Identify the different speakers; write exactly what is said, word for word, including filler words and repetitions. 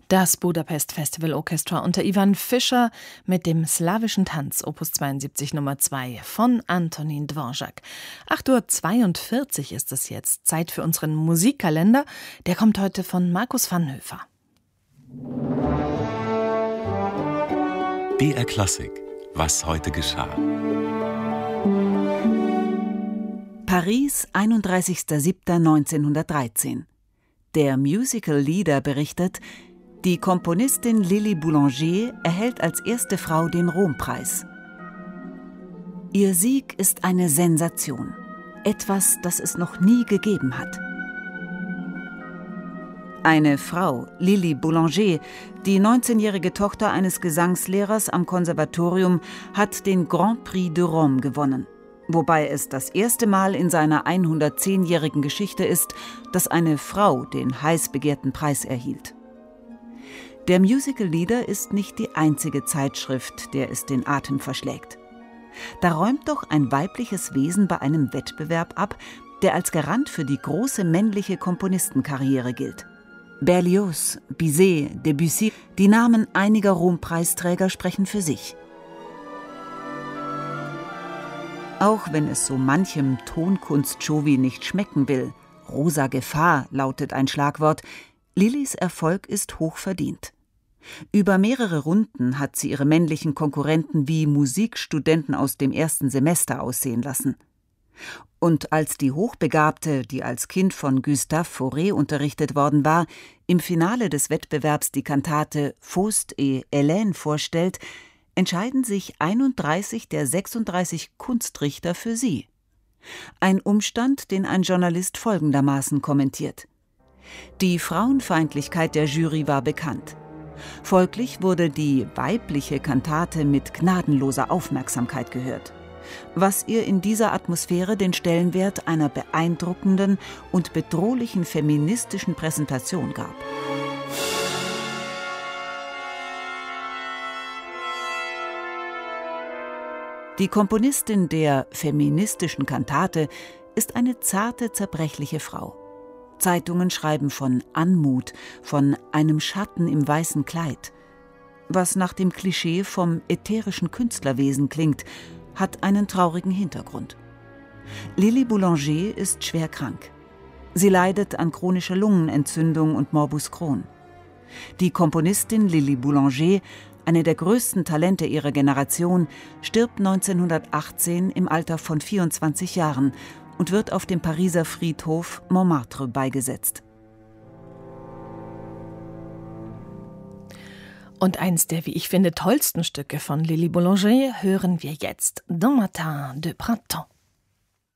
Speaker 1: Das Budapest Festival Orchestra unter Ivan Fischer mit dem slawischen Tanz Opus zweiundsiebzig Nummer zwei von Antonín Dvořák. acht Uhr zweiundvierzig ist es jetzt. Zeit für unseren Musikkalender. Der kommt heute von Markus Vanhöfer.
Speaker 2: B R Klassik. Was heute geschah.
Speaker 3: Paris, einunddreißigster siebter neunzehnhundertdreizehn. Der Musical Leader berichtet, die Komponistin Lili Boulanger erhält als erste Frau den Rompreis. Ihr Sieg ist eine Sensation. Etwas, das es noch nie gegeben hat. Eine Frau, Lili Boulanger, die neunzehnjährige Tochter eines Gesangslehrers am Konservatorium, hat den Grand Prix de Rome gewonnen. Wobei es das erste Mal in seiner hundertzehnjährigen Geschichte ist, dass eine Frau den heiß begehrten Preis erhielt. Der Musical Leader ist nicht die einzige Zeitschrift, der es den Atem verschlägt. Da räumt doch ein weibliches Wesen bei einem Wettbewerb ab, der als Garant für die große männliche Komponistenkarriere gilt. Berlioz, Bizet, Debussy, die Namen einiger Rompreisträger sprechen für sich. Auch wenn es so manchem Tonkunst-Chauvi nicht schmecken will, rosa Gefahr lautet ein Schlagwort, Lilis Erfolg ist hochverdient. Über mehrere Runden hat sie ihre männlichen Konkurrenten wie Musikstudenten aus dem ersten Semester aussehen lassen. Und als die Hochbegabte, die als Kind von Gustave Fauré unterrichtet worden war, im Finale des Wettbewerbs die Kantate Faust et Hélène vorstellt, entscheiden sich einunddreißig der sechsunddreißig Kunstrichter für sie. Ein Umstand, den ein Journalist folgendermaßen kommentiert: Die Frauenfeindlichkeit der Jury war bekannt. Folglich wurde die weibliche Kantate mit gnadenloser Aufmerksamkeit gehört, was ihr in dieser Atmosphäre den Stellenwert einer beeindruckenden und bedrohlichen feministischen Präsentation gab. Die Komponistin der feministischen Kantate ist eine zarte, zerbrechliche Frau. Zeitungen schreiben von Anmut, von einem Schatten im weißen Kleid. Was nach dem Klischee vom ätherischen Künstlerwesen klingt, hat einen traurigen Hintergrund. Lili Boulanger ist schwer krank. Sie leidet an chronischer Lungenentzündung und Morbus Crohn. Die Komponistin Lili Boulanger, eine der größten Talente ihrer Generation, stirbt neunzehnhundertachtzehn im Alter von vierundzwanzig Jahren und wird auf dem Pariser Friedhof Montmartre beigesetzt.
Speaker 1: Und eins der, wie ich finde, tollsten Stücke von Lili Boulanger hören wir jetzt: Dans Matin de Printemps.